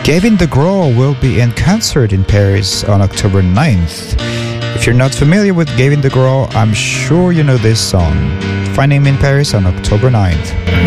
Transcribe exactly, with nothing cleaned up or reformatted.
Gavin DeGraw will be in concert in Paris on October ninth. If you're not familiar with Gavin DeGraw, I'm sure you know this song. Find him in Paris on October ninth.